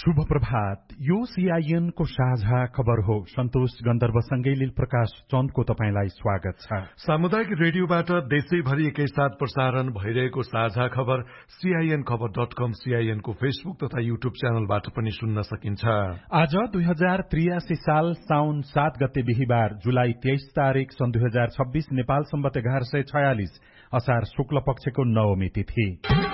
शुभ प्रभात। यो सीआईएन को साझा खबर हो। सन्तोष गन्धर्वसँगै लील प्रकाश चन्दको तपाईंलाई स्वागत छ। सामुदायिक रेडियोबाट देशैभरि एकैसाथ प्रसारण भइरहेको साझा खबर सीआईएन खबर.com, सीआईएन को फेसबुक तथा युट्युब च्यानलबाट पनि सुन्न सकिन्छ। आज 2083 साल साउन 7 गते बिहीबार, जुलाई 23 तारिक सन् 2026, नेपाल सम्वत 1146, असार शुक्ल पक्षको नवमी तिथि।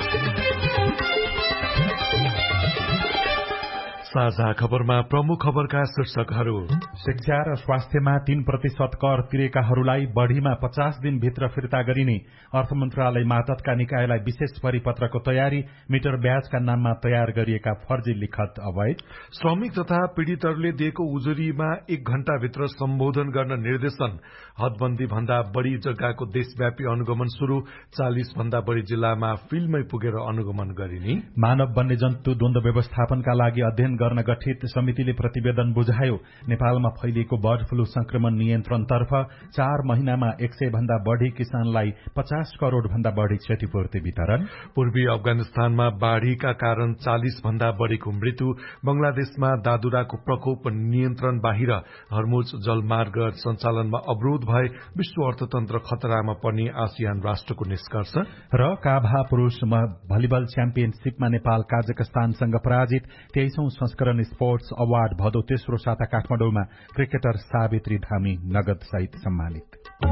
साझा खबरमा प्रमुख खबरका शीर्षकहरू। शिक्षा र स्वास्थ्यमा 3% कर तिरेकाहरूलाई बढ़ीमा 50 दिनभित्र फिर्ता गरिने, अर्थ मन्त्रालय मातहतका निकायलाई विशेष परिपत्रको तयारी, मिटर ब्याजका नाममा तयार गरिएका फर्जी लिखत अवैध। श्रमिक तथा पीड़ितहरूले दिएको उजुरीमा 1 घण्टाभित्र सम्बोधन गर्न निर्देशन, हदबन्दी भन्दा बढ़ी जग्गाको देशव्यापी अनुगमन शुरू, 40 भन्दा बढ़ी जिल्लामा फिल्डमै पुगेर अनुगमन गरिने। मानव वन्यजन्तु द्वन्द्व व्यवस्थापनका लागि अध्ययन गर्न गठित समितिले प्रतिवेदन बुझायो। नेपालमा फैलिएको बर्ड फ्लू संक्रमण नियन्त्रणतर्फ 4 महिनामा 100 भन्दा बढ़ी किसानलाई 50 करोड़ भन्दा बढ़ी क्षतिपूर्ति वितरण। पूर्वी अफगानिस्तानमा बाढ़ीका कारण 40 भन्दा बढ़ीको मृत्यु। बंगलादेशमा दादुराको प्रकोप नियन्त्रण बाहिर, हर्मुज जलमार्ग सञ्चालनमा अवरोध भए, विश्व अर्थतन्त्र खतरामा पर्ने आसियान राष्ट्रको निष्कर्ष। र काभा पुरूष भलिबल च्याम्पियनशीपमा नेपाल काजाकस्तानसँग पराजित। 23औं संस्करण स्पोर्ट्स अवार्ड भदौ तेस्रो साता काठमाडौँमा क्रिकेटर सावित्री धामी नगद सहित सम्मानित।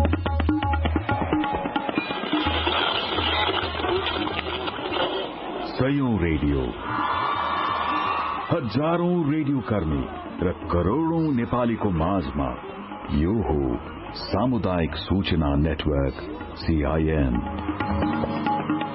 सयौं रेडियो, हजारौं रेडियो कर्मी र करोड़ौं नेपालीको माझमा यो हो सामुदायिक सूचना नेटवर्क सीआईएन।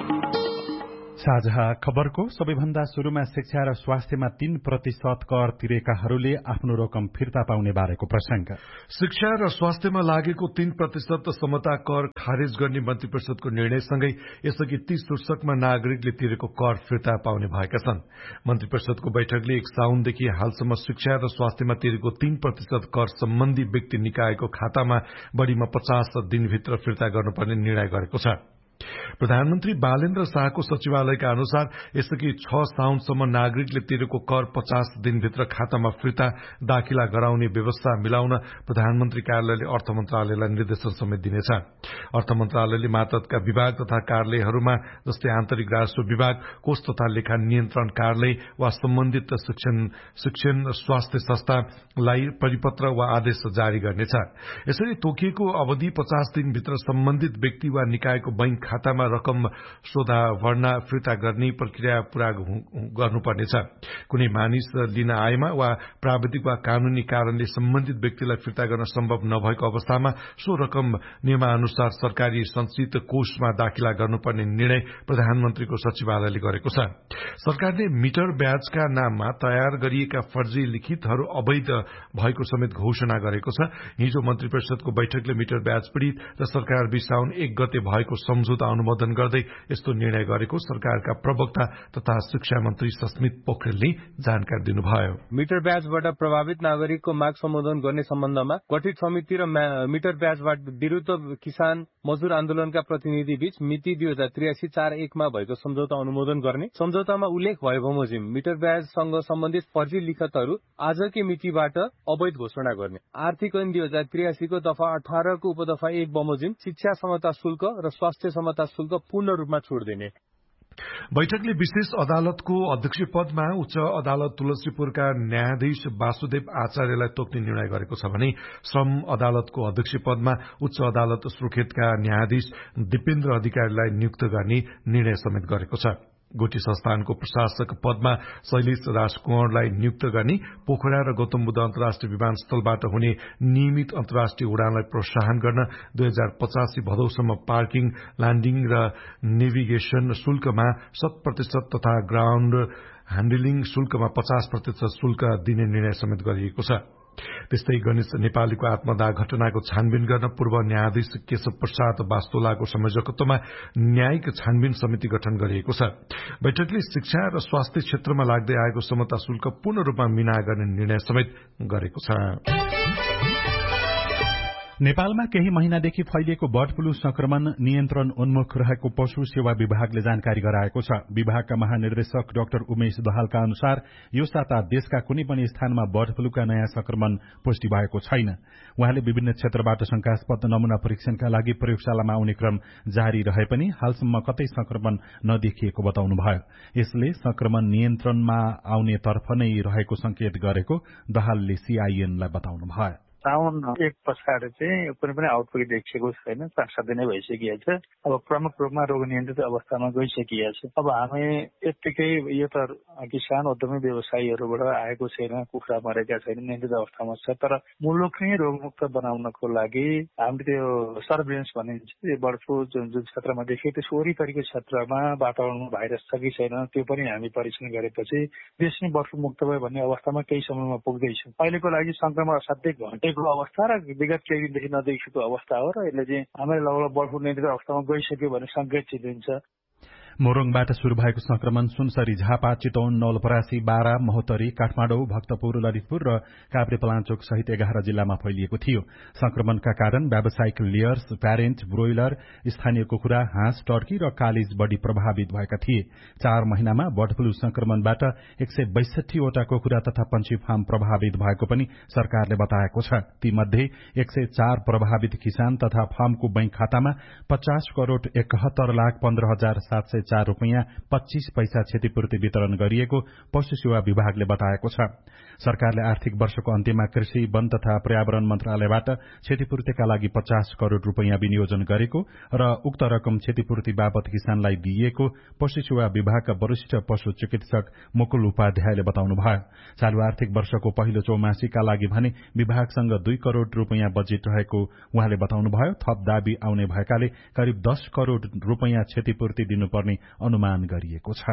साझा खबरको सबैभन्दा शुरूमा शिक्षा र स्वास्थ्यमा 3% कर तिरेकाहरूले आफ्नो रकम फिर्ता पाउने बारेको प्रसंग। शिक्षा र स्वास्थ्यमा लागेको 3% समता कर खारेज गर्ने मन्त्री परिषदको निर्णयसँगै यसअघि 30 शीर्षकमा नागरिकले तिरेको कर फिर्ता पाउने भएका छन्। मन्त्री परिषदको बैठकले 1 साउनदेखि हालसम्म शिक्षा र स्वास्थ्यमा तिरेको 3% कर सम्बन्धी व्यक्ति निकायको खातामा बढ़ीमा 50 दिनभित्र फिर्ता गर्नुपर्ने निर्णय गरेको छ। प्रधानमन्त्री बालेन्द्र शाहको सचिवालयका अनुसार यसअघि 6 साउनसम्म नागरिकले तिरेको कर 50 दिनभित्र खातामा फिर्ता दाखिला गराउने व्यवस्था मिलाउन प्रधानमन्त्री कार्यालयले अर्थ मन्त्रालयलाई निर्देशन समेत दिनेछ। अर्थ मन्त्रालयले मातहतका विभाग तथा कार्यालयहरूमा जस्तै आन्तरिक राजस्व विभाग, कोष तथा लेखा नियन्त्रण कार्यालय वा सम्बन्धित शिक्षण स्वास्थ्य संस्थालाई परिपत्र वा आदेश जारी गर्नेछ। यसरी तोकिएको अवधि 50 दिनभित्र सम्बन्धित व्यक्ति वा निकायको बैंक खातामा रकम सोधा भर्ना फिर्ता गर्ने प्रक्रिया पूरा गर्नुपर्नेछ। कुनै मानिस लिन आएमा वा प्राविधिक वा कानूनी कारणले सम्बन्धित व्यक्तिलाई फिर्ता गर्न सम्भव नभएको अवस्थामा सो रकम नियमानुसार सरकारी संचित कोषमा दाखिला गर्नुपर्ने निर्णय प्रधानमन्त्रीको सचिवालयले गरेको छ। सरकारले मिटर ब्याजका नाममा तयार गरिएका फर्जी लिखितहरू अवैध भएको समेत घोषणा गरेको छ। हिजो मन्त्री परिषदको बैठकले मिटर ब्याज पीड़ित र सरकार बीच साउन 1 गते भएको सम्झौता अनुमोदन गर्दै यस्तो निर्णय गरेको सरकारका प्रवक्ता तथा शिक्षा मन्त्री सस्मित पोखरेलले जानकारी दिनुभयो। मिटर ब्याजबाट प्रभावित नागरिकको माग सम्बोधन गर्ने सम्बन्धमा गठित समिति र मिटर ब्याजबाट विरुद्ध किसान मजदूर आन्दोलनका प्रतिनिधि बीच मिति 2083-4-1 मा भएको सम्झौता अनुमोदन गर्ने, सम्झौतामा उल्लेख भए बमोजिम मिटर ब्याजसँग सम्बन्धित फर्जी लिखतहरू आजकै मितिबाट अवैध घोषणा गर्ने, आर्थिक ऐन 2083 को दफा 18 को उपदफा 1 बमोजिम शिक्षा समता शुल्क र स्वास्थ्य समता शुल्क पूर्ण रूपमा छोड दिने। बैठकले विशेष अदालतको अध्यक्ष पदमा उच्च अदालत तुलसीपुरका न्यायाधीश वासुदेव आचार्यलाई तोक्ने निर्णय गरेको छ भने श्रम अदालतको अध्यक्ष पदमा उच्च अदालत सुर्खेतका न्यायाधीश दिपेन्द्र अधिकारीलाई नियुक्त गर्ने निर्णय समेत गरेको छ। गोठी संस्थानको प्रशासक पदमा शैलेश राजकुँवरलाई नियुक्त गर्ने, पोखरा र गौतम बुद्ध अन्तर्राष्ट्रिय विमानस्थलबाट हुने नियमित अन्तर्राष्ट्रिय उडानलाई प्रोत्साहन गर्न 2085 भदौसम्म पार्किङ, ल्याण्डिङ र नेभिगेशन शुल्कमा 7% तथा ग्राउण्ड ह्याण्डलिङ शुल्कमा 50% शुल्क दिने निर्णय समेत गरिएको छ। त्यस्तै गणेश नेपालीको आत्मदाह घटनाको छानबिन गर्न पूर्व न्यायाधीश केशव प्रसाद वास्तोलाको संयोजकत्वमा न्यायिक छानबिन समिति गठन गरिएको छ। बैठकले शिक्षा र स्वास्थ्य क्षेत्रमा लाग्दै आएको समता शुल्क पूर्ण रूपमा मिना गर्ने निर्णय समेत गरेको छ। नेपालमा केही महिनादेखि फैलिएको बर्ड फ्लू संक्रमण नियन्त्रण उन्मुख रहेको पशु सेवा विभागले जानकारी गराएको छ। विभागका महानिर्देशक डाक्टर उमेश दहालका अनुसार यो साता देशका कुनै पनि स्थानमा बर्ड फ्लूका नयाँ संक्रमण पुष्टि भएको छैन। उहाँले विभिन्न क्षेत्रबाट शंकास्पद नमूना परीक्षणका लागि प्रयोगशालामा आउने क्रम जारी रहे पनि हालसम्म कतै संक्रमण नदेखिएको बताउनुभयो। यसले संक्रमण नियन्त्रणमा आउने तर्फ नै रहेको संकेत गरेको दहालले सीआईएनलाई बताउनुभयो। साउन 1 पछाडि चाहिँ कुनै पनि आउटब्रेक देखिएको छैन, 5-7 दिन भइसकिएको छ। अब प्रमुख रूपमा रोग नियन्त्रित अवस्थामा गइसकिएको छ। अब हामी यत्तिकै यो त किसान उद्यमी व्यवसायीहरूबाट आएको छैन, कुखुरा मरेका छैन, नियन्त्रित अवस्थामा छ। तर मुलुक नै रोगमुक्त बनाउनको लागि हामीले त्यो सर्भिलेन्स भनिन्छ, यो बर्ड फ्लू जुन क्षेत्रमा देखियो त्यस वरिपरिको क्षेत्रमा वातावरणमा भाइरस छ कि छैन त्यो पनि हामी परीक्षण गरेपछि देश नै बर्ड फ्लू मुक्त भयो भन्ने अवस्थामा केही समयमा पुग्दैछौँ। अहिलेको लागि संक्रमण असाध्यै घटेको अवस्था र विगत केही दिनदेखि नदेखिएको अवस्था हो र यसले चाहिँ हामीले लगभग बर्ड फ्लू नियन्त्रित अवस्थामा गइसक्यो भन्ने संकेत चाहिँ दिन्छ। मोरङबाट शुरू भएको संक्रमण सुनसरी, झापा, चितवन, नवलपरासी, बारा, महोत्तरी, काठमाडौँ, भक्तपुर, ललितपुर र काभ्रेपलाञ्चोक सहित 11 जिल्लामा फैलिएको थियो। संक्रमणका कारण व्यावसायिक लेयर्स, प्यारेन्ट, ब्रोइलर, स्थानीय कुखुरा, हाँस, टर्की र कालिज बढ़ी प्रभावित भएका थिए। 4 महिनामा बर्ड फ्लू संक्रमणबाट 162 वटा कुखुरा तथा पंक्षी फार्म प्रभावित भएको पनि सरकारले बताएको छ। तीमध्ये 104 प्रभावित किसान तथा फार्मको बैंक खातामा 50 करोड़ 71 लाख 15,704 रुपैयाँ 25 पैसा क्षतिपूर्ति वितरण गरिएको पशु सेवा विभागले बताएको छ। सरकारले आर्थिक वर्षको अन्त्यमा कृषि, वन तथा पर्यावरण मन्त्रालयबाट क्षतिपूर्तिका लागि 50 करोड़ रुपैयाँ विनियोजन गरेको र उक्त रकम क्षतिपूर्ति बापत किसानलाई दिइएको पशु सेवा विभागका वरिष्ठ पशु चिकित्सक मुकुल उपाध्यायले बताउनुभयो। चालू आर्थिक वर्षको पहिलो चौमासीका लागि भने विभागसँग 2 करोड़ रुपैयाँ बजेट रहेको उहाँले बताउनुभयो। थप दाबी आउने भएकाले करिब 10 करोड़ रुपैयाँ क्षतिपूर्ति दिनुपर्ने अनुमान गरिएको छ।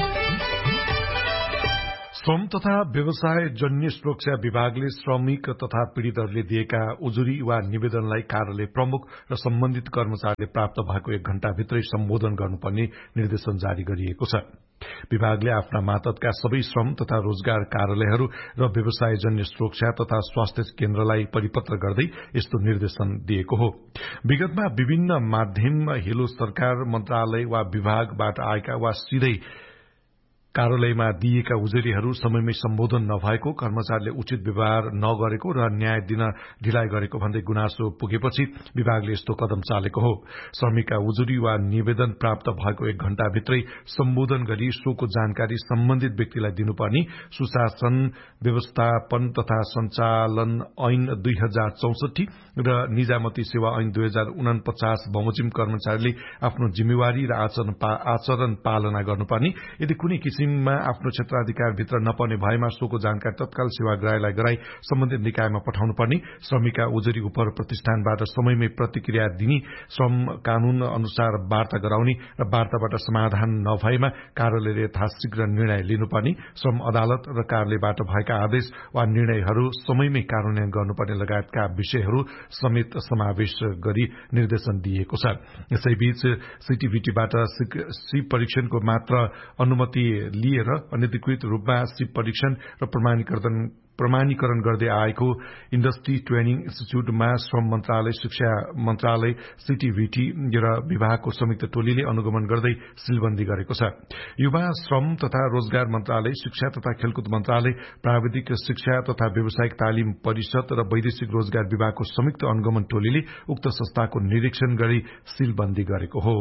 श्रम तथा व्यवसाय जन्य सुरक्षा विभागले श्रमिक तथा पीड़ितहरूले दिएका उजुरी वा निवेदनलाई कार्यालय प्रमुख र सम्बन्धित कर्मचारीले प्राप्त भएको 1 घण्टाभित्रै सम्बोधन गर्नुपर्ने निर्देशन जारी गरिएको छ। विभागले आफ्ना मातहतका सबै श्रम तथा रोजगार कार्यालयहरू र व्यवसायजन्य सुरक्षा तथा स्वास्थ्य केन्द्रलाई परिपत्र गर्दै यस्तो निर्देशन दिएको हो। विगतमा विभिन्न माध्यम हिलो सरकार मन्त्रालय वा विभागबाट आएका वा सिधै कार्यालयमा दिएका उजुरीहरू समयमै सम्बोधन नभएको, कर्मचारीले उचित व्यवहार नगरेको र न्याय दिन ढिलाइ गरेको भन्दै गुनासो पुगेपछि विभागले यस्तो कदम चालेको हो। श्रमिकका उजुरी वा निवेदन प्राप्त भएको 1 घण्टाभित्रै सम्बोधन गरी सोको जानकारी सम्बन्धित व्यक्तिलाई दिनुपर्ने सुशासन व्यवस्थापन तथा सञ्चालन ऐन 2064 र निजामती सेवा ऐन 2049 बमोजिम कर्मचारीले आफ्नो जिम्मेवारी र आचरण पालना गर्नुपर्ने, यदि कुनै किसिममा आफ्नो क्षेत्राधिकारभित्र नपर्ने भएमा सोको जानकारी तत्काल सेवाग्राहीलाई गराई सम्बन्धित निकायमा पठाउनु पर्ने, श्रमिकका उजुरी उप प्रतिष्ठानबाट समयमै प्रतिक्रिया दिने, श्रम कानून अनुसार वार्ता गराउने र वार्ताबाट समाधान नभएमा कार्यालयले यथाशीघ्र निर्णय लिनुपर्ने, श्रम अदालत र कार्यालयबाट भएका आदेश वा निर्णयहरू समयमै कार्यान्वयन गर्नुपर्ने लगायतका विषयहरू समेत समावेश गरी निर्देशन दिएको छ। यसैबीच सीटीभीटीबाट सिप परीक्षणको मात्र अनुमति लिएर अनधिकृत रूपमा सिप परीक्षण र प्रमाणीकरण गर्दै आएको इन्डस्ट्री ट्रेनिङ इन्स्टिच्यूटमा श्रम मन्त्रालय, शिक्षा मन्त्रालय, सीटीभीटी र विभागको संयुक्त टोलीले अनुगमन गर्दै सीलबन्दी गरेको छ। युवा श्रम तथा रोजगार मन्त्रालय, शिक्षा तथा खेलकुद मन्त्रालय, प्राविधिक शिक्षा तथा व्यावसायिक तालिम परिषद र वैदेशिक रोजगार विभागको संयुक्त अनुगमन टोलीले उक्त संस्थाको निरीक्षण गरी सीलबन्दी गरेको हो।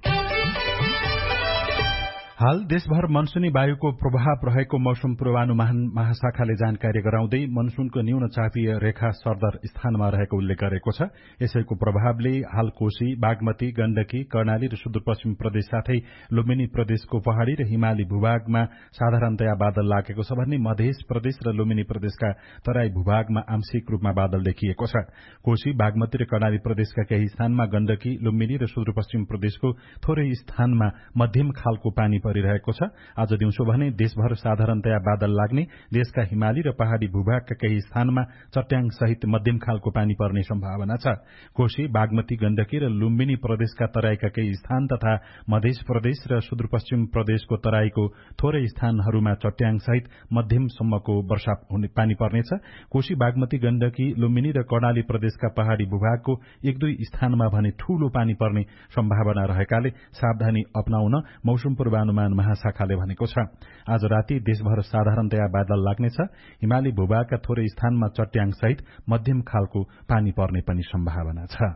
हाल देशभर मनसूनी वायुको प्रभाव रहेको मौसम पूर्वानुमान महाशाखाले जानकारी गराउँदै मनसूनको न्यून चापीय रेखा सरदर स्थानमा रहेको उल्लेख गरेको छ। यसैको प्रभावले हाल कोशी, बागमती, गण्डकी, कर्णाली र सुदूरपश्चिम प्रदेश साथै लुम्बिनी प्रदेशको पहाड़ी र हिमाली भूभागमा साधारणतया बादल लागेको छ भने मध्य प्रदेश र लुम्बिनी प्रदेशका तराई भूभागमा आंशिक रूपमा बादल देखिएको छ। कोशी, बागमती र कर्णाली प्रदेशका केही स्थानमा, गण्डकी, लुम्बिनी र सुदूरपश्चिम प्रदेशको थोरै स्थानमा मध्यम खालको पानी गरिरहेको छ। आज दिउँसो भने देशभर साधारणतया बादल लाग्ने, देशका हिमाली र पहाड़ी भूभागका केही स्थानमा चट्याङ सहित मध्यम खालको पानी पर्ने सम्भावना छ। कोशी, बागमती, गण्डकी र लुम्बिनी प्रदेशका तराईका केही स्थान तथा मध्य प्रदेश र सुदूरपश्चिम प्रदेशको तराईको थोरै स्थानहरूमा चट्याङ सहित मध्यमसम्मको वर्षा पानी पर्नेछ। कोशी, बागमती, गण्डकी, लुम्बिनी र कर्णाली प्रदेशका पहाड़ी भूभागको एक दुई स्थानमा भने ठूलो पानी पर्ने सम्भावना रहेकाले सावधानी अपनाउन मौसम पूर्वानुमान महाशाखाले भनेको छ। आज राति देशभर साधारणतया बादल लाग्नेछ। हिमाली भूभागका थोरै स्थानमा चट्याङ सहित मध्यम खालको पानी पर्ने पनि सम्भावना छ।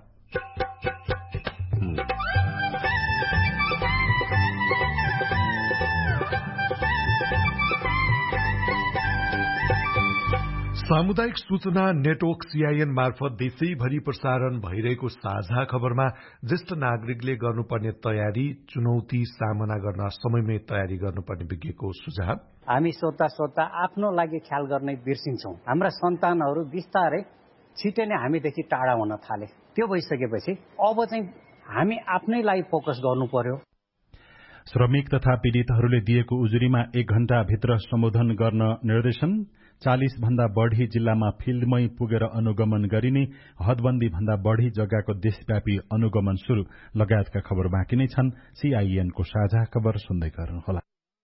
सामुदायिक सूचना नेटवर्क सीआईएन मार्फत देशैभरि प्रसारण भइरहेको साझा खबरमा ज्येष्ठ नागरिकले गर्नुपर्ने तयारी, चुनौती सामना गर्न समयमै तयारी गर्नुपर्ने विज्ञको सुझाव। हामी श्रोता आफ्नो लागि ख्याल गर्नै बिर्सिन्छौं। हाम्रा सन्तानहरू बिस्तारै छिटै नै हामीदेखि टाढा हुन थाले। त्यो भइसकेपछि अब चाहिँ हामी आफ्नै लागि फोकस गर्नु पर्यो। श्रमिक तथा पीड़ितहरूले दिएको उजुरीमा 1 घण्टा भित्र सम्बोधन गर्न निर्देशन। 40 भन्दा बढ़ी जिल्लामा फिल्डमै पुगेर अनुगमन गरिने, हदबन्दी भन्दा बढ़ी जग्गाको देशव्यापी अनुगमन शुरू लगायतका खबर बाँकी नै छन्। सीआईएनको साझा खबर सुन्दै गर्नुहोला।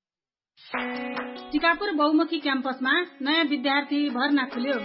टिकापुर बहुमुखी क्याम्पसमा नयाँ विद्यार्थी भर्ना खुल्यो।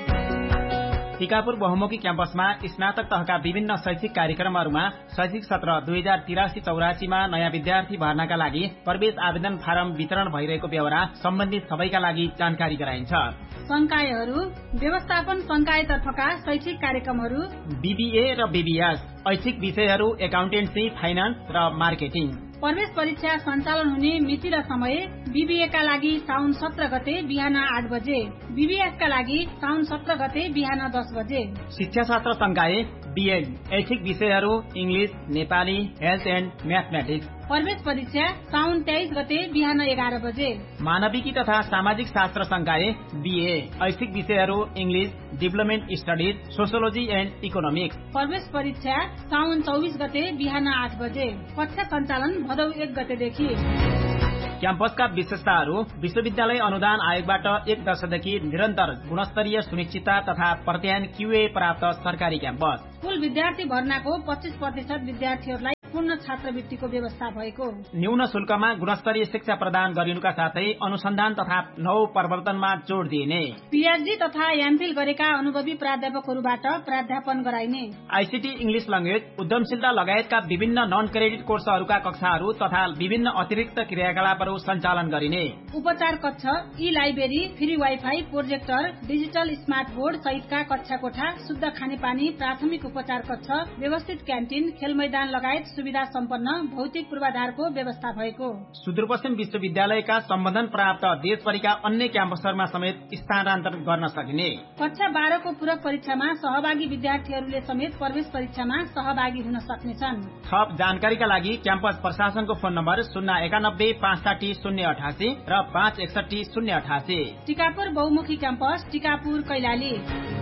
टिकापुर बहुमुखी क्याम्पसमा स्नातक तहका विभिन्न शैक्षिक कार्यक्रमहरूमा शैक्षिक सत्र 2083-84 मा नयाँ विद्यार्थी भर्नाका लागि प्रवेश आवेदन फारम वितरण भइरहेको बेहोरा सम्बन्धित सबैका लागि जानकारी गराइन्छ। संकायहरू, व्यवस्थापन संकायतर्फका शैक्षिक कार्यक्रमहरू, बीबीए र बीबीएस, ऐच्छिक विषयहरू एकाउन्टेन्सी, फाइनान्स र मार्केटिङ। प्रवेश परीक्षा सञ्चालन हुने मिति र समय बीबीए का लागि साउन 17 गते बिहान 8 बजे, बीबीएस का लागि साउन 17 गते बिहान 10 बजे। शिक्षाशास्त्र संकाय बीएड, ऐच्छिक विषयहरू English, Nepali, health and mathematics. प्रवेश परीक्षा साउन 23 गते बिहान 11 बजे। मानविकी तथा सामाजिक शास्त्र संकाय बीए, ऐच्छिक विषयहरू English, development studies, sociology and economics. प्रवेश परीक्षा साउन 24 गते बिहान 8 बजे। कक्षा सञ्चालन भदौ 1 गतेदेखि। क्याम्पसका विशेषताहरू: विश्वविद्यालय अनुदान आयोगबाट 1 वर्षदेखि निरन्तर गुणस्तरीय सुनिश्चितता तथा प्रत्यायन क्यूए प्राप्त सरकारी क्याम्पस। कुल विद्यार्थी भर्नाको 25% विद्यार्थीहरूलाई पूर्ण छात्रवृत्तिको व्यवस्था भएको। न्यून शुल्कमा गुणस्तरीय शिक्षा प्रदान गरिनुका साथै अनुसन्धान तथा नवप्रवर्तनमा जोड़ दिइने। पीएचडी तथा एमफिल गरेका अनुभवी प्राध्यापकहरूबाट प्राध्यापन गराइने। आईसीटी, इंग्लिश ल्याङ्ग्वेज, उद्यमशीलता लगायतका विभिन्न नन क्रेडिट कोर्सहरूका कक्षाहरू तथा विभिन्न अतिरिक्त क्रियाकलापहरू सञ्चालन गरिने। उपचार कक्ष, ई library, free wifi, projector, digital smart board सहितका कक्षा कोठा, शुद्ध खानेपानी, प्राथमिक उपचार कक्ष, व्यवस्थित क्यान्टिन, खेल मैदान लगायत सुविधा सम्पन्न भौतिक पूर्वाधारको व्यवस्था भएको। सुदूरपश्चिम विश्वविद्यालयका सम्बन्धन प्राप्त देशभरिका अन्य क्याम्पसहरूमा समेत स्थानान्तरण गर्न सकिने। कक्षा 12 को पूरक परीक्षामा सहभागी विद्यार्थीहरूले समेत प्रवेश परीक्षामा सहभागी हुन सक्नेछन्। थप जानकारीका लागि क्याम्पस प्रशासनको फोन नम्बर 091 560 088 र 561 088। टिकापुर बहुमुखी campus, Tikapur, Kailali.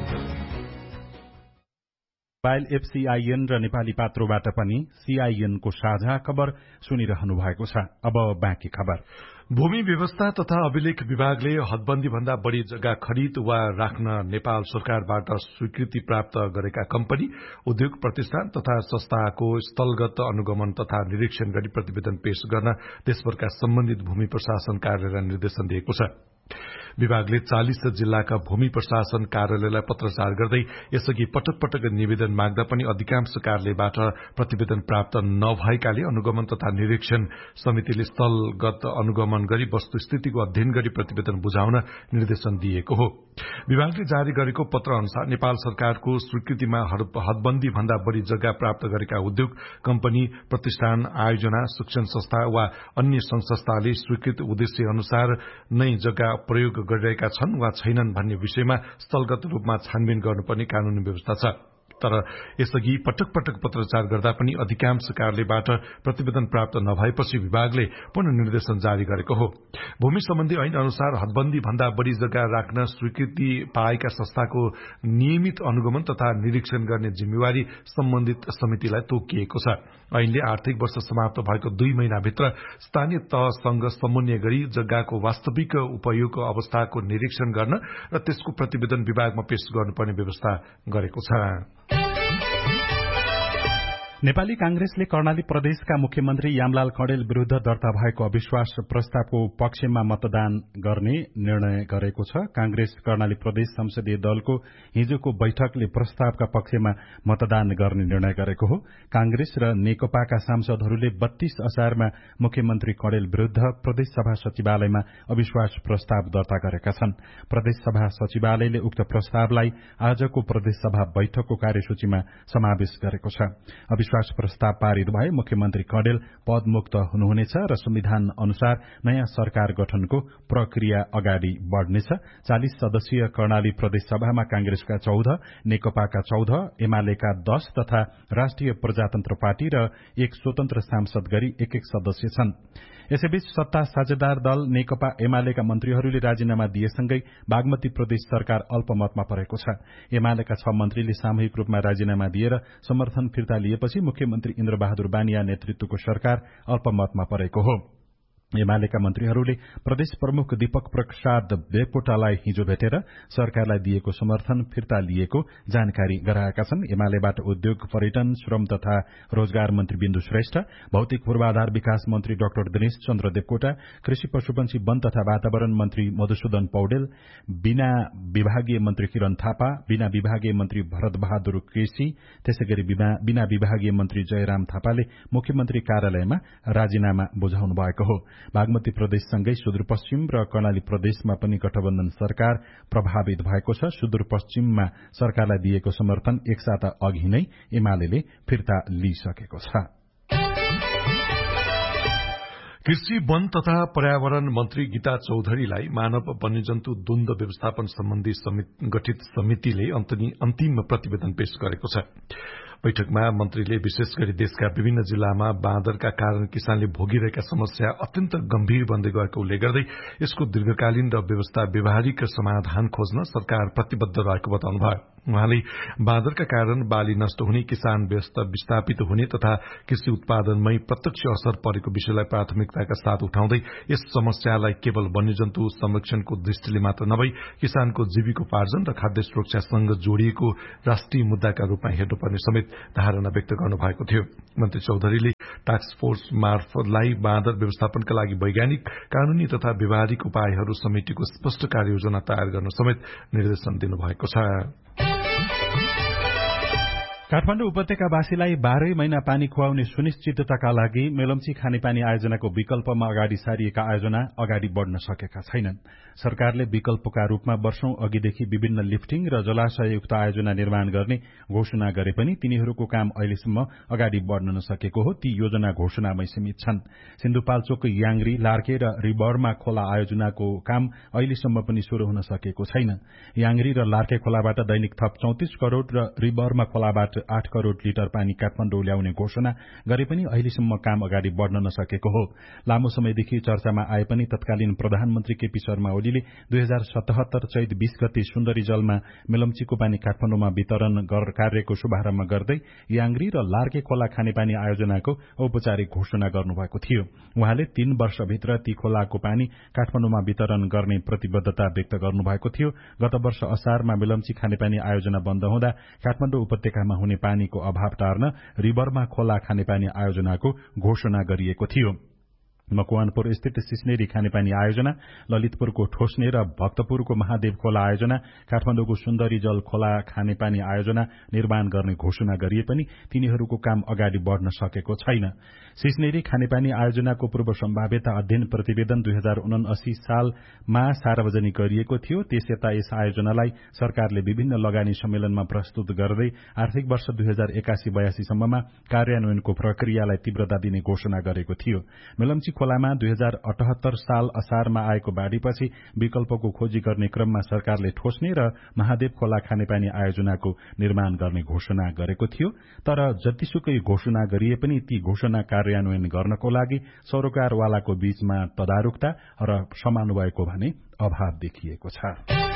Mobile app CIN र नेपाली पात्रोबाट पनि सीआईएनको साझा खबर सुनिरहनु भएको छ। अब बाँकी खबर। भूमि व्यवस्था तथा अभिलेख विभागले हदबन्दी भन्दा बढ़ी जग्गा खरिद वा राख्न नेपाल सरकारबाट स्वीकृति प्राप्त गरेका कम्पनी, उद्योग प्रतिष्ठान तथा संस्थाको स्थलगत अनुगमन तथा निरीक्षण गरी प्रतिवेदन पेश गर्न देशभरका सम्बन्धित भूमि प्रशासन कार्यालयलाई निर्देशन दिएको छ। विभागले 40 जिल्लाका भूमि प्रशासन कार्यालयलाई पत्रचार गर्दै यसअघि पटक पटक निवेदन माग्दा पनि अधिकांश कार्यालयबाट प्रतिवेदन प्राप्त नभएकाले अनुगमन तथा निरीक्षण समितिले स्थलगत अनुगमन गरी वस्तुस्थितिको अध्ययन गरी प्रतिवेदन बुझाउन निर्देशन दिएको हो। विभागले जारी गरेको पत्र अनुसार नेपाल सरकारको स्वीकृतिमा हदबन्दी भन्दा बढ़ी जग्गा प्राप्त गरेका उद्योग, कम्पनी, प्रतिष्ठान, आयोजना, शिक्षण संस्था वा अन्य संघ संस्थाले स्वीकृत उद्देश्य अनुसार नै जग्गा प्रयोग गरिरहेका छन् वा छैनन् भन्ने विषयमा स्थलगत रूपमा छानबिन गर्नुपर्ने कानूनी व्यवस्था छ। तर यसअघि पटक पटक पत्रचार गर्दा पनि अधिकांश कार्यालयबाट प्रतिवेदन प्राप्त नभएपछि विभागले पुनर्निर्देशन जारी गरेको हो। भूमि सम्बन्धी ऐन अनुसार हदबन्दी भन्दा बढ़ी जग्गा राख्न स्वीकृति पाएका संस्थाको नियमित अनुगमन तथा निरीक्षण गर्ने जिम्मेवारी सम्बन्धित समितिलाई तोकिएको छ। ऐनले आर्थिक वर्ष समाप्त भएको 2 महिनाभित्र स्थानीय तहसँग समन्वय गरी जग्गाको वास्तविक उपयोगको अवस्थाको निरीक्षण गर्न र त्यसको प्रतिवेदन विभागमा पेश गर्नुपर्ने व्यवस्था गरेको छ। नेपाली कांग्रेसले कर्णाली प्रदेशका मुख्यमन्त्री यामलाल कणेल विरूद्ध दर्ता भएको अविश्वास प्रस्तावको पक्षमा मतदान गर्ने निर्णय गरेको छ। कांग्रेस कर्णाली प्रदेश संसदीय दलको हिजोको बैठकले प्रस्तावका पक्षमा मतदान गर्ने निर्णय गरेको हो। कांग्रेस र नेकपाका सांसदहरूले 32 असारमा मुख्यमन्त्री कणेल विरूद्ध प्रदेशसभा सचिवालयमा अविश्वास प्रस्ताव दर्ता गरेका छन्। प्रदेशसभा सचिवालयले उक्त प्रस्तावलाई आजको प्रदेशसभा बैठकको कार्यसूचीमा समावेश गरेको छ। अविश्वास प्रस्ताव पारित भए मुख्यमन्त्री कणेल पदमुक्त हुनुहुनेछ र संविधान अनुसार नयाँ सरकार गठनको प्रक्रिया अगाडि बढ़नेछ। 40 सदस्यीय कर्णाली प्रदेशसभामा कांग्रेसका 14, नेकपाका 14, एमालेका 10 तथा राष्ट्रिय प्रजातन्त्र पार्टी र एक स्वतन्त्र सांसद गरी एक सदस्य छन्। यसैबीच सत्ता साझेदार दल नेकपा एमालेका मन्त्रीहरूले राजीनामा दिएसँगै बागमती प्रदेश सरकार अल्पमतमा परेको छ। एमालेका 6 मन्त्रीले सामूहिक रूपमा राजीनामा दिएर समर्थन फिर्ता लिएपछि मुख्यमन्त्री इन्द्रबहादुर बानिया नेतृत्वको सरकार अल्पमतमा परेको हो। एमालेका मन्त्रीहरूले प्रदेश प्रमुख दीपक प्रसाद देवकोटालाई हिजो भेटेर सरकारलाई दिएको समर्थन फिर्ता लिएको जानकारी गराएका छन्। एमालेबाट उद्योग, पर्यटन, श्रम तथा रोजगार मन्त्री बिन्दु श्रेष्ठ, भौतिक पूर्वाधार विकास मन्त्री डाक्टर दिनेश चन्द्र देवकोटा, कृषि पशुपन्छी वन तथा वातावरण मन्त्री मधुसूदन पौडेल, बिना विभागीय मन्त्री किरण थापा, बिना विभागीय मन्त्री भरत बहादुर केसी, त्यसैगरी बिना विभागीय मन्त्री जयराम थापाले मुख्यमन्त्री कार्यालयमा राजीनामा बुझाउनु भएको हो। बागमती प्रदेशसँगै सुदूरपश्चिम र कर्णाली प्रदेशमा पनि गठबन्धन सरकार प्रभावित भएको छ। सुदूरपश्चिममा सरकारलाई दिएको समर्थन एक साता अघि नै एमालेले फिर्ता लिइसकेको छ। कृषि, वन तथा पर्यावरण मन्त्री गीता चौधरीलाई मानव वन्यजन्तु द्वन्द्व व्यवस्थापन सम्बन्धी गठित समितिले अन्तिम प्रतिवेदन पेश गरेको छ। बैठकमा मन्त्रीले विशेष गरी देशका विभिन्न जिल्लामा बाँदरका कारण किसानले भोगिरहेका समस्या अत्यन्त गम्भीर बन्दै गएको उल्लेख गर्दै यसको दीर्घकालीन र व्यवस्था व्यवहारिक समाधान खोज्न सरकार प्रतिबद्ध रहेको बताउनुभयो। उहाँले बाँदरका कारण बाली नष्ट हुने, किसान विस्थापित हुने तथा कृषि उत्पादनमै प्रत्यक्ष असर परेको विषयलाई प्राथमिकताका साथ उठाउँदै यस समस्यालाई केवल वन्यजन्तु संरक्षणको दृष्टिले मात्र नभई किसानको जीविकोपार्जन र खाद्य सुरक्षासँग जोडिएको राष्ट्रिय मुद्दाका रूपमा हेर्नुपर्ने समेत धारणा व्यक्त गर्नुभएको थियो। मन्त्री चौधरीले टास्क फोर्स मार्फतलाई बाँदर व्यवस्थापनका लागि वैज्ञानिक, कानूनी तथा व्यवहारिक उपायहरू समेटेको स्पष्ट कार्ययोजना तयार गर्न समेत निर्देशन दिनुभएको छ। काठमाडौँ उपत्यकावासीलाई 12 महिना पानी खुवाउने सुनिश्चितताका लागि मेलम्ची खानेपानी आयोजनाको विकल्पमा अगाडि सारिएका आयोजना अगाडि बढ़न सकेका छैनन्। सरकारले विकल्पका रूपमा वर्षौं अघिदेखि विभिन्न लिफ्टिङ र जलाशययुक्त आयोजना निर्माण गर्ने घोषणा गरे पनि तिनीहरूको काम अहिलेसम्म अगाडि बढ़न नसकेको हो। ती योजना घोषणामै सीमित छन्। सिन्धुपाल्चोक, याङ्ग्री, लार्के र रिबरमा खोला आयोजनाको काम अहिलेसम्म पनि शुरू हुन सकेको छैन। याङ्ग्री र लार्के खोलाबाट दैनिक थप 34 करोड़ र रिबरमा खोलाबाट 8 करोड़ लिटर पानी काठमाडौँ ल्याउने घोषणा गरे पनि अहिलेसम्म काम अगाडि बढ़न नसकेको हो। लामो समयदेखि चर्चामा आए पनि तत्कालीन प्रधानमन्त्री केपी शर्मा ओलीले 2077 चैत 20 गते सुन्दरी जलमा मेलम्चीको पानी काठमाडौँमा वितरण कार्यको शुभारम्भ गर्दै याङ्ग्री र लार्के खोला खानेपानी आयोजनाको औपचारिक घोषणा गर्नुभएको थियो। उहाँले 3 वर्षभित्र ती खोलाको पानी काठमाडौँमा वितरण गर्ने प्रतिबद्धता व्यक्त गर्नुभएको थियो। गत वर्ष असारमा मेलम्ची खानेपानी आयोजना बन्द हुँदा काठमाडौँ उपत्यकामा हुने पानीको अभाव टार्न रिबरमा खोला खानेपानी आयोजनाको घोषणा गरिएको थियो। मकवानपुर स्थित सिस्नेरी खानेपानी आयोजना, ललितपुरको ठोस्ने र भक्तपुरको महादेव खोला आयोजना, काठमाडौँको सुन्दरी जल खोला खानेपानी आयोजना निर्माण गर्ने घोषणा गरिए पनि तिनीहरूको काम अगाडि बढ़न सकेको छैन। सिस्नेरी खानेपानी आयोजनाको पूर्व सम्भाव्यता अध्ययन प्रतिवेदन 2079 सालमा सार्वजनिक गरिएको थियो। त्यसयता यस आयोजनालाई सरकारले विभिन्न लगानी सम्मेलनमा प्रस्तुत गर्दै आर्थिक वर्ष 2081-82 सम्ममा कार्यान्वयनको प्रक्रियालाई तीव्रता दिने घोषणा गरेको थियो। मेलम्ची खोलामा 2078 साल असारमा आएको बाढ़ीपछि विकल्पको खोजी गर्ने क्रममा सरकारले ठोस्ने र महादेव खोला खानेपानी आयोजनाको निर्माण गर्ने घोषणा गरेको थियो। तर जतिसुकै घोषणा गरिए पनि ती घोषणा कार्यान्वयन गर्नको लागि सरोकारवालाको बीचमा तदारुकता र समन्वयको भने अभाव देखिएको छ।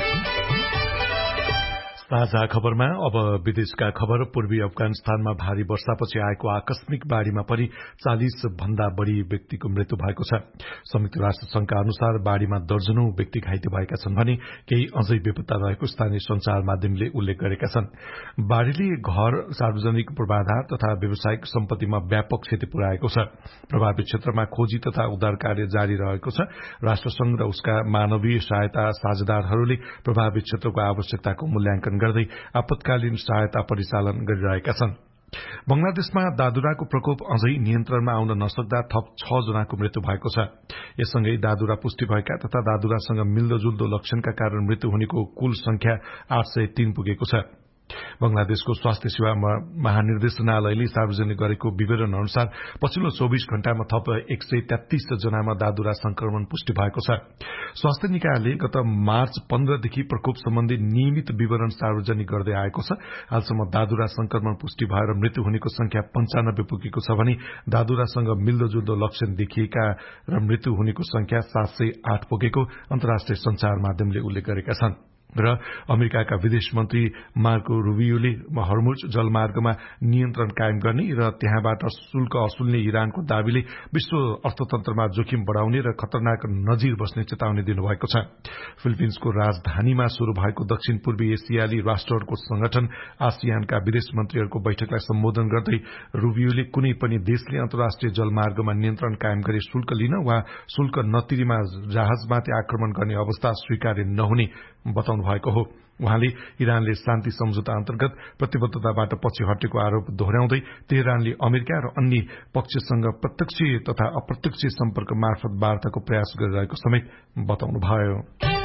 ताजा खबरमा अब विदेशका खबर। पूर्वी अफगानिस्तानमा भारी वर्षापछि आएको आकस्मिक बाढ़ीमा परि 40 भन्दा बढ़ी व्यक्तिको मृत्यु भएको छ। संयुक्त राष्ट्र संघका अनुसार बाढ़ीमा दर्जनौं व्यक्ति घाइते भएका छन् भने केही अझै बेपत्ता रहेको स्थानीय संचार माध्यमले उल्लेख गरेका छन्। बाढ़ीले घर, सार्वजनिक पूर्वाधार तथा व्यावसायिक सम्पत्तिमा व्यापक क्षति पुर्याएको छ। प्रभावित क्षेत्रमा खोजी तथा उद्धार कार्य जारी रहेको छ। राष्ट्रसंघ र उसका मानवीय सहायता साझेदारहरूले प्रभावित क्षेत्रको आवश्यकताको मूल्याङ्कन गर्दै आपतकालीन सहायता परिचालन गरिरहेका छन्। बंगलादेशमा दादुराको प्रकोप अझै नियन्त्रणमा आउन नसक्दा थप 6 जनाको मृत्यु भएको छ। यससँगै दादुरा पुष्टि भएका तथा दादुरासँग मिल्दोजुल्दो लक्षणका कारण मृत्यु हुनेको कुल संख्या 803 पुगेको छ। बंगलादेशको स्वास्थ्य सेवा महानिर्देशनालयले सार्वजनिक गरेको विवरण अनुसार पछिल्लो 24 घण्टामा थप 133 जनामा दादुरा संक्रमण पुष्टि भएको छ। स्वास्थ्य निकायले गत मार्च 15 देखि प्रकोप सम्बन्धी नियमित विवरण सार्वजनिक गर्दै आएको छ। हालसम्म दादुरा संक्रमण पुष्टि भएर मृत्यु हुनेको संख्या 95 पुगेको छ भने दादुरासँग मिल्दोजुल्दो लक्षण देखिएका र मृत्यु हुनेको संख्या 708 पुगेको अन्तर्राष्ट्रिय संचार माध्यमले उल्लेख गरेका छन्। र अमेरिकाका विदेश मन्त्री मार्को रुबियोले हर्मुज जलमार्गमा नियन्त्रण कायम गर्ने र त्यहाँबाट शुल्क असुल्ने इरानको दावीले विश्व अर्थतन्त्रमा जोखिम बढ़ाउने र खतरनाक नजिर बस्ने चेतावनी दिनुभएको छ। फिलिपिन्सको राजधानीमा शुरू भएको दक्षिण पूर्वी एसियाली राष्ट्रहरूको संगठन आसियानका विदेश मन्त्रीहरूको बैठकलाई सम्बोधन गर्दै रुबियोले कुनै पनि देशले अन्तर्राष्ट्रिय जलमार्गमा नियन्त्रण कायम गरी शुल्क लिन वा शुल्क नतिरीमा जहाजमाथि आक्रमण गर्ने अवस्था स्वीकार्य नहुने बताउनु भएको हो। उहाँले इरानले शान्ति सम्झौता अन्तर्गत प्रतिबद्धताबाट पछि हटेको आरोप दोहोर्याउँदै तेहरानले अमेरिका र अन्य पक्षसँग प्रत्यक्ष तथा अप्रत्यक्ष सम्पर्क मार्फत वार्ताको प्रयास गरिरहेको समेत बताउनुभयो।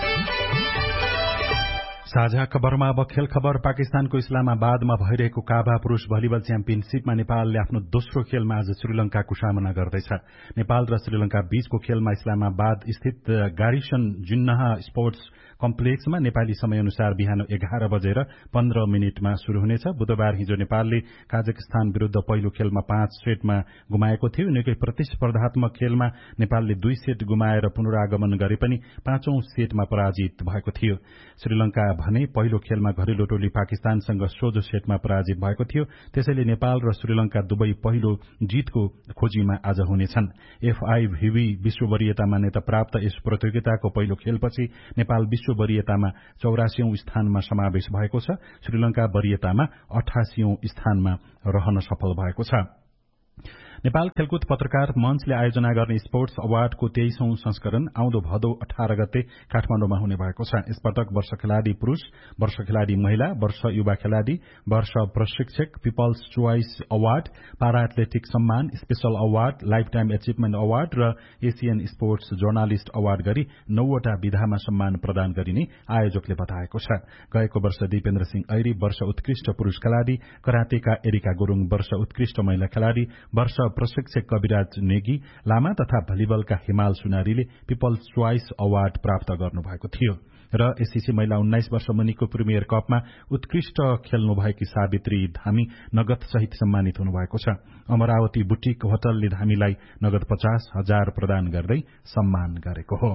साझा खबरमा अब खेल खबर। पाकिस्तानको इस्लामाबादमा भइरहेको काभा पुरूष भलिबल च्याम्पियनशीपमा नेपालले आफ्नो दोस्रो खेलमा आज श्रीलंकाको सामना गर्दैछ। नेपाल र श्रीलंका बीचको खेलमा इस्लामाबाद स्थित गारिसन जिन्नाह स्पोर्ट्स कम्प्लेक्समा नेपाली समयअनुसार बिहान 11:15 शुरू हुनेछ। बुधबार हिजो नेपालले काजाकिस्तान विरूद्ध पहिलो खेलमा 5 सेटमा गुमाएको थियो। निकै प्रतिस्पर्धात्मक खेलमा नेपालले 2 सेट गुमाएर पुनरागमन गरे पनि 5औं सेटमा पराजित भएको थियो। श्रीलंका भने पहिलो खेलमा घरेलु टोली पाकिस्तानसँग सोझो सेटमा पराजित भएको थियो। त्यसैले नेपाल र श्रीलंका दुवै पहिलो जितको खोजीमा आज हुनेछन्। FIVB विश्व वरियता मान्यता प्राप्त यस प्रतियोगिताको पहिलो खेलपछि नेपाल विश्व वरियतामा 84औं स्थानमा समावेश भएको छ। श्रीलंका वरियतामा 88औं स्थानमा रहन सफल भएको छ। नेपाल खेलकुद पत्रकार मञ्चले आयोजना गर्ने स्पोर्ट्स अवार्डको 23औं संस्करण आउँदो भदौ 18 गते काठमाडौँमा हुने भएको छ। यसपटक वर्ष खेलाड़ी पुरूष, वर्ष खेलाड़ी महिला, वर्ष युवा खेलाड़ी, वर्ष प्रशिक्षक, पिपल्स चोइस अवार्ड, पारा एथलेटिक सम्मान, special award, life time achievement award र एसियन स्पोर्ट्स जर्नालिस्ट अवार्ड गरी 9 वटा विधामा सम्मान प्रदान गरिने आयोजकले बताएको छ। गएको वर्ष दिपेन्द्र सिंह ऐरी वर्ष उत्कृष्ट पुरूष खेलाड़ी, करातेका एरिका गुरूङ वर्ष उत्कृष्ट महिला खेलाड़ी, वर्ष प्रशिक्षक कविराज नेगी लामा तथा भलिबलका हिमाल सुनारीले पिपल्स चोइस अवार्ड प्राप्त गर्नुभएको थियो। र एससीसी महिला 19 वर्ष मुनिको प्रिमियर कपमा उत्कृष्ट खेल्नुभएकी सावित्री धामी नगद सहित सम्मानित हुनुभएको छ। अमरावती बुटिक होटलले धामीलाई नगद 50,000 प्रदान गर्दै सम्मान गरेको हो।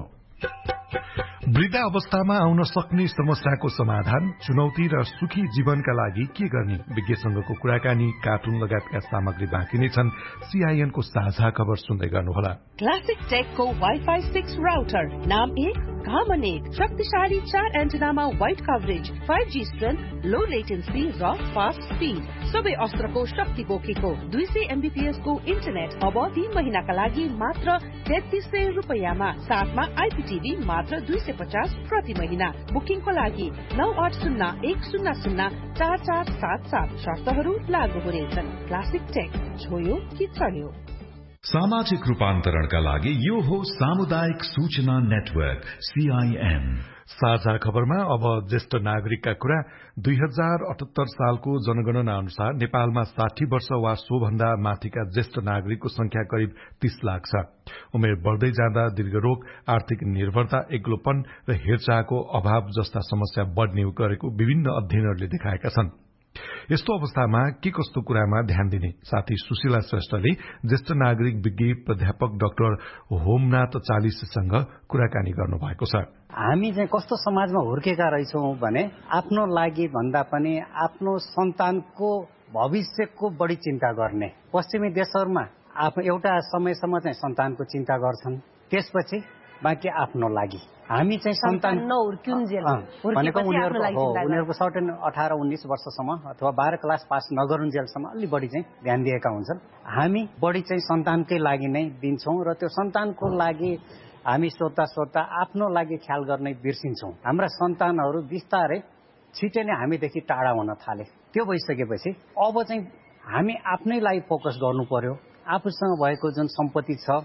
वृद्ध अवस्थामा आउन सक्ने समस्याको समाधान, चुनौती र सुखी जीवनका लागि के गर्ने, विज्ञसँगको कुराकानी, कार्टुन लगायतका सामग्री बाँकी नै छन्। CIN को साझा खबर सुन्दै गर्नुहोला। क्लासिक टेकको वाइफाई 6 राउटर, नाम 1, काम 1, शक्तिशाली 4 एन्टेनामा वाइड कभरेज, 5G स्ट्रेन्थ, लो लेटेन्सी र फास्ट स्पिड, सबै अस्त्रको शक्ति बोकेको 200 MBPS को इन्टरनेट अब 3 महिनाका लागि मात्र 3300 रुपैयाँमा, साथमा IPTV मात्र 250 प्रति महिना। बुकिङको लागि 9801004477 शर्तहरू लागू हुनेछन्। क्लासिक टेक, छोयो कि चल्यो। सामाजिक रूपान्तरणका लागि यो हो सामुदायिक सूचना नेटवर्क CIN। साझा खबरमा अब ज्येष्ठ नागरिकका कुरा। 2078 सालको जनगणना अनुसार नेपालमा 60 वर्ष वा सोभन्दा माथिका ज्येष्ठ नागरिकको संख्या करिब 30 लाख छ। उमेर बढ़दै जाँदा दीर्घरोग, आर्थिक निर्भरता, एक्लोपन र हेरचाहको अभाव जस्ता समस्या बढ़ने गरेको विभिन्न अध्ययनहरूले देखाएका छन्। यस्तो अवस्थामा के कस्तो कुरामा ध्यान दिने, साथी सुशीला श्रेष्ठले ज्येष्ठ नागरिक विज्ञ प्राध्यापक डाक्टर होमनाथ चालिसेसँग कुराकानी गर्नुभएको छ। हामी चाहिँ कस्तो समाजमा हुर्केका रहेछौं भने आफ्नो लागि भन्दा पनि आफ्नो सन्तानको भविष्यको बढी चिन्ता गर्ने। पश्चिमी देशहरूमा एउटा समयसम्म चाहिँ सन्तानको चिन्ता गर्छन्, त्यसपछि बाँकी आफ्नो लागि। हामी चाहिँ सन्तान भनेको उनीहरूको सर्टेन 18-19 वर्षसम्म अथवा 12 क्लास पास नगरुन्जेलसम्म अलि बढी चाहिँ ध्यान दिएका हुन्छन्। हामी बढी चाहिँ सन्तानकै लागि नै दिन्छौं र त्यो सन्तानको लागि हामी सोच्दा आफ्नो लागि ख्याल गर्नै बिर्सिन्छौं। हाम्रा सन्तानहरू बिस्तारै छिटै नै हामीदेखि टाढा हुन थाले। त्यो भइसकेपछि अब चाहिँ हामी आफ्नै लागि फोकस गर्नु पर्यो। आफूसँग भएको जुन सम्पत्ति छ,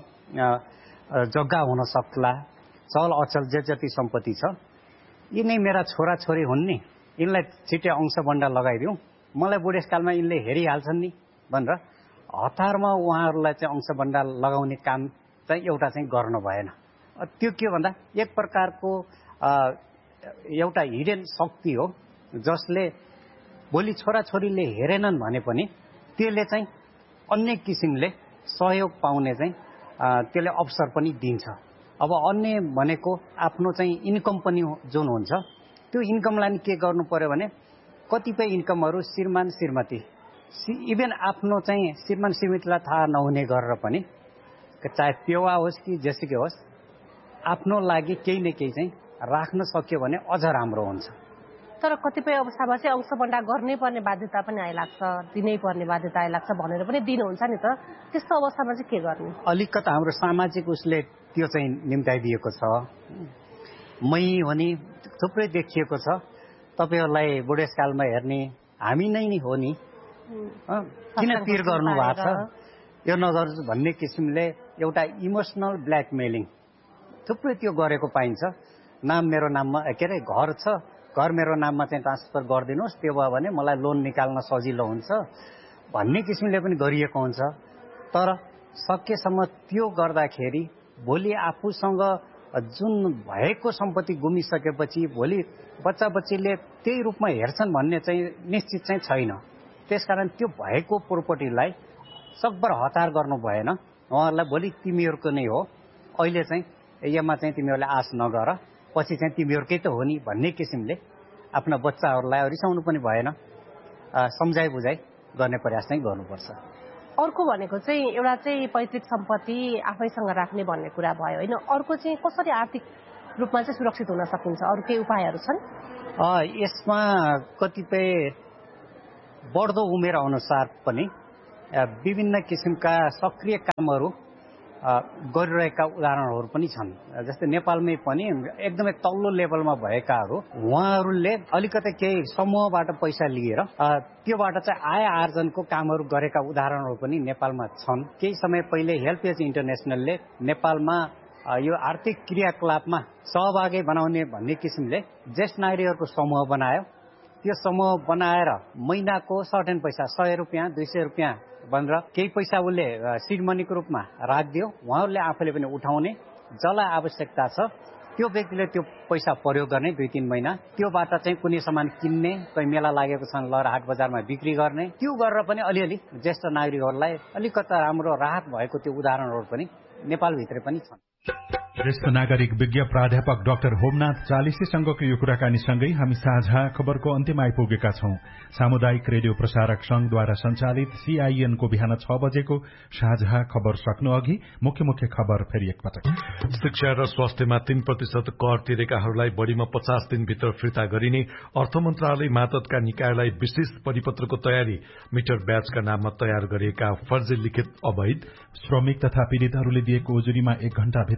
जग्गा हुन सक्ला, चल अचल जे जति सम्पत्ति छ, यिनै मेरा छोरा छोरी हुन् नि, यिनलाई छिटै अंशबन्डा लगाइदिउँ, मलाई बुढेसकालमा यिनले हेरिहाल्छन् नि भनेर हतारमा उहाँहरूलाई चाहिँ अंशबन्डा लगाउने काम चाहिँ एउटा चाहिँ गर्न भएन। त्यो के भन्दा एक प्रकारको एउटा हिडन शक्ति हो, जसले भोलि छोराछोरीले हेरेनन् भने पनि त्यसले चाहिँ अन्य किसिमले सहयोग पाउने चाहिँ त्यसले अवसर पनि दिन्छ। अब अन्य भनेको आफ्नो चाहिँ इन्कम पनि जुन हुन्छ, त्यो इन्कमलाई के गर्नु पर्यो भने कतिपय इन्कमहरू श्रीमान श्रीमती, इभन आफ्नो चाहिँ श्रीमान श्रीमतीलाई थाहा नहुने गरेर पनि, चाहे पेवा होस् कि जेसुकै होस्, आफ्नो लागि केही न केही चाहिँ राख्न सक्यो भने अझ राम्रो हुन्छ। तर कतिपय अवस्थामा चाहिँ अंशबन्डा गर्नै पर्ने बाध्यता पनि आइलाग्छ, दिनै पर्ने बाध्यता आइलाग्छ भनेर पनि दिनुहुन्छ नि त। त्यस्तो अवस्थामा चाहिँ के गर्ने? अलिकति हाम्रो सामाजिक उसले त्यो चाहिँ निम्ताइदिएको छ। मै हो नि थुप्रै देखिएको छ। तपाईहरुलाई बुढेसकालमा हेर्ने हामी नै नि हो नि, किन पिर गर्नु भएको छ, यो नगर्छु भन्ने किसिमले एउटा इमोसनल ब्ल्याकमेलिङ थुप्रै त्यो गरेको पाइन्छ। नाम मेरो नाममा के अरे घर छ, घर मेरो नाममा चाहिँ ट्रान्सफर गरिदिनुहोस्, त्यो भयो भने मलाई लोन निकाल्न सजिलो हुन्छ भन्ने किसिमले पनि गरिएको हुन्छ। तर सकेसम्म त्यो गर्दाखेरि भोलि आफूसँग जुन भएको सम्पत्ति गुमिसकेपछि भोलि बच्चा बच्चीले त्यही रूपमा हेर्छन् भन्ने चाहिँ निश्चित चाहिँ छैन। त्यसकारण त्यो भएको प्रोपर्टीलाई सकभर हतार गर्नु भएन। उहाँहरूलाई भोलि तिमीहरूको नै हो, अहिले चाहिँ यसमा चाहिँ तिमीहरूले आश नगर, पछि चाहिँ तिमीहरूकै त हो नि भन्ने किसिमले आफ्ना बच्चाहरूलाई रिसाउनु पनि भएन, सम्झाइ बुझाइ गर्ने प्रयास चाहिँ गर्नुपर्छ। अर्को भनेको चाहिँ एउटा चाहिँ पैतृक सम्पत्ति आफैसँग राख्ने भन्ने कुरा भयो होइन, अर्को चाहिँ कसरी आर्थिक रूपमा चाहिँ सुरक्षित हुन सकिन्छ, अरू केही उपायहरू छन्? यसमा कतिपय बढ्दो उमेर अनुसार पनि विभिन्न किसिमका सक्रिय कामहरू गरिरहेका उदाहरणहरू पनि छन्। जस्तै नेपालमै पनि एकदमै तल्लो लेभलमा भएकाहरू, उहाँहरूले अलिकति केही समूहबाट पैसा लिएर त्योबाट चाहिँ आय आर्जनको कामहरू गरेका उदाहरणहरू पनि नेपालमा छन्। केही समय पहिले हेल्पेज इन्टरनेसनलले नेपालमा यो आर्थिक क्रियाकलापमा सहभागी बनाउने भन्ने किसिमले ज्येष्ठ नागरिकहरूको समूह बनायो। त्यो समूह बनाएर महिनाको सर्टेन पैसा 100 रुपियाँ 200 रुपियाँ भनेर केही पैसा उसले सिड मनीको रूपमा राखिदियो। उहाँहरूले आफूले पनि उठाउने, जसलाई आवश्यकता छ त्यो व्यक्तिले त्यो पैसा प्रयोग गर्ने 2-3 महिना, त्योबाट चाहिँ कुनै सामान किन्ने, कोही मेला लागेको छ लहर हाट बजारमा बिक्री गर्ने, त्यो गरेर पनि अलिअलि ज्येष्ठ नागरिकहरूलाई अलिकता राम्रो राहत भएको त्यो उदाहरणहरू पनि नेपालभित्र पनि छन्। ज्येष्ठ नागरिक विज्ञ प्राध्यापक डाक्टर होमनाथ चालिसेसँगको यो कुराकानीसँगै हामी साझा खबरको अन्त्यमा आइपुगेका छौं। सामुदायिक रेडियो प्रसारक संघद्वारा सञ्चालित CIN को बिहान 6 बजेको साझा खबर सक्नु अघि मुख्य खबर फेरि एकपटक। शिक्षा र स्वास्थ्यमा 3% कर तिरेकाहरूलाई बढ़ीमा 50 दिनभित्र फिर्ता गरिने अर्थ मन्त्रालय मातहतका निकायलाई विशेष परिपत्रको तयारी। मिटर ब्याजका नाममा तयार गरिएका फर्जी लिखित अवैध। श्रमिक तथा पीड़ितहरूले दिएको उजुरीमा 1 घण्टाभित्र समाधान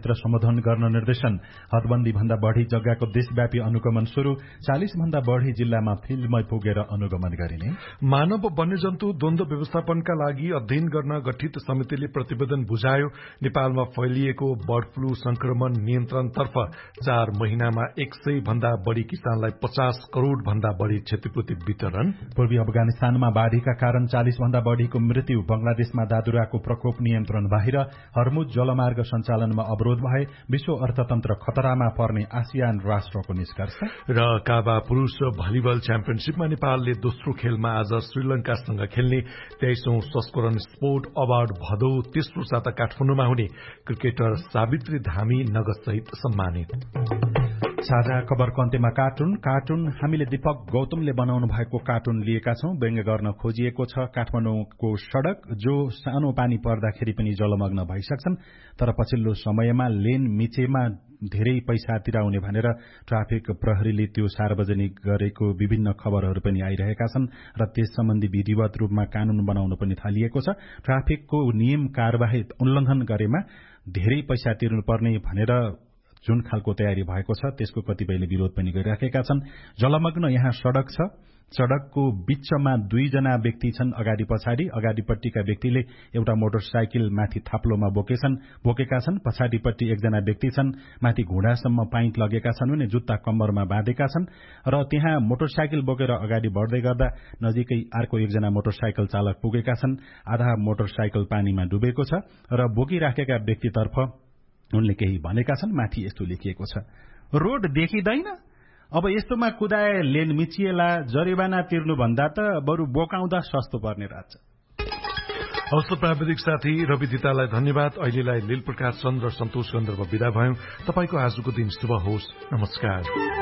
अनुगमन गर्न निर्देशन, हदबन्दी भन्दा बढ़ी जग्गाको देशव्यापी अनुगमन शुरू, 40 भन्दा बढ़ी जिल्लामा फिल्डमै पुगेर अनुगमन गरिने। मानव वन्यजन्तु द्वन्द्व व्यवस्थापनका लागि अध्ययन गर्न गठित समितिले प्रतिवेदन बुझायो। नेपालमा फैलिएको बर्ड फ्लू संक्रमण नियन्त्रणतर्फ 4 महिनामा 100 भन्दा बढ़ी किसानलाई 50 करोड़ भन्दा बढ़ी क्षतिपूर्ति वितरण। पूर्वी अफगानिस्तानमा बाढ़ीका कारण 40 भन्दा बढ़ीको मृत्यु, बंगलादेशमा दादुराको प्रकोप नियन्त्रण बाहिर, हर्मुज जलमार्ग सञ्चालनमा अवरोध भए, विश्व अर्थतन्त्र खतरामा पर्ने आसियान राष्ट्रको निष्कर्ष। र काबा पुरूष भलिबल च्याम्पियनशीपमा नेपालले दोस्रो खेलमा आज श्रीलंकासँग खेल्ने 23औं संस्करण स्पोर्ट अवार्ड भदौ तेस्रो साता काठमाडौँमा हुने क्रिकेटर सावित्री धामी नगदसहित सम्मानित। साझा खबरको अन्त्यमा कार्टुन हामीले दीपक गौतमले बनाउनु भएको कार्टुन लिएका छौं। व्यङ्ग्य गर्न खोजिएको छ काठमाडौँको सड़क जो सानो पानी पर्दाखेरि पनि जलमग्न भइसक्छन्, तर पछिल्लो समयमा लेन मिचेमा धेरै पैसा तिराउने भनेर ट्राफिक प्रहरीले त्यो सार्वजनिक गरेको विभिन्न खबरहरू पनि आइरहेका छन् र त्यस सम्बन्धी विधिवत रूपमा कानून बनाउन पनि थालिएको छ। ट्राफिकको नियम कार्यवाही उल्लंघन गरेमा धेरै पैसा तिर्नुपर्ने भनेर जुन खालको तयारी भएको छ त्यसको कतिपयले विरोध पनि गरिराखेका छन्। जलमग्न यहाँ सड़क छ, सड़कको बीचमा 2 जना व्यक्ति छन् अगाडि पछाडि। अगाडिपट्टिका व्यक्तिले एउटा मोटरसाइकल माथि थाप्लोमा बोकेका छन्, पछाडिपट्टि 1 जना व्यक्ति छन् माथि घुँडासम्म पाइन्ट लगेका छन् भने जुत्ता कम्मरमा बाँधेका छन् र त्यहाँ मोटरसाइकल बोकेर अगाडि बढ्दै गर्दा नजिकै अर्को 1 जना मोटरसाइकल चालक पुगेका छन्। आधा मोटरसाइकल पानीमा डुबेको छ र बोकिराखेका व्यक्तितर्फ उनले केही भनेका छन्। माथि यस्तो लेखिएको छ, रोड देखिँदैन, अब यस्तोमा कुदाए लेन मिचिएला, जरिवाना तिर्नु भन्दा त बरु बोकाउँदा सस्तो पर्ने रहेछ। हस्त प्राविधिक साथी रवि दितालाई धन्यवाद। अहिलेलाई लील प्रकाश चन्द्र सन्तोष गन्धर्व विदा भयौं। तपाईको आजको दिन शुभ होस्। नमस्कार।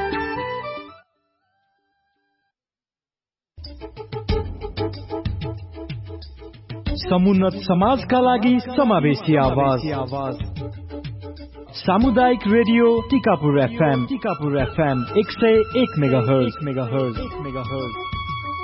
समुन्नत समाजका लागि समावेशी आवाज। सामुदायिक रेडियो टिकापुर FM 101 मेगाहर्ज।